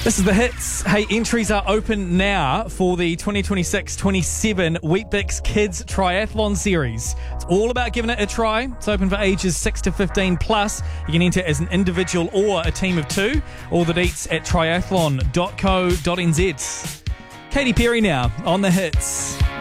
This is the hits. Hey, entries are open now for the 2026-27 Weet-Bix Kids Triathlon Series. It's all about giving it a try. It's open for ages 6 to 15 plus. You can enter as an individual or a team of two. All the dates at triathlon.co.nz. Katy Perry now on the hits.